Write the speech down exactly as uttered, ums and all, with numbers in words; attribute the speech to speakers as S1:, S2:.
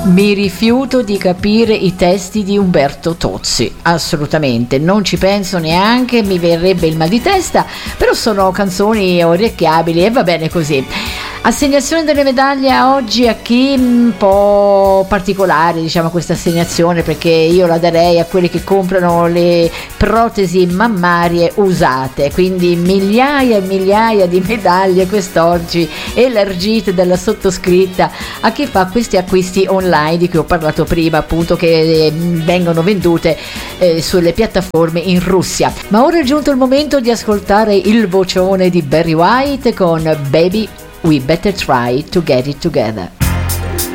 S1: Mi rifiuto di capire i testi di Umberto Tozzi, assolutamente, non ci penso neanche, mi verrebbe il mal di testa, però sono canzoni orecchiabili e va bene così. Assegnazione delle medaglie oggi a chi? Un po' particolare, diciamo, questa assegnazione, perché io la darei a quelli che comprano le protesi mammarie usate, quindi migliaia e migliaia di medaglie quest'oggi elargite dalla sottoscritta a chi fa questi acquisti online di cui ho parlato prima, appunto, che eh, vengono vendute eh, sulle piattaforme in Russia. Ma ora è giunto il momento di ascoltare il vocione di Barry White con Baby We Better Try to Get It Together.